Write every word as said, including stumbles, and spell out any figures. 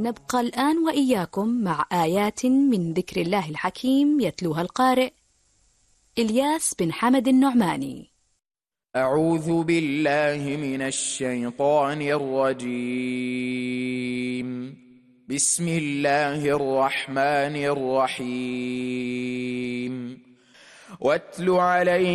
نبقى الآن وإياكم مع آيات من ذكر الله الحكيم يتلوها القارئ إلياس بن حمد النعماني. أعوذ بالله من الشيطان الرجيم. بسم الله الرحمن الرحيم. واتل عليهم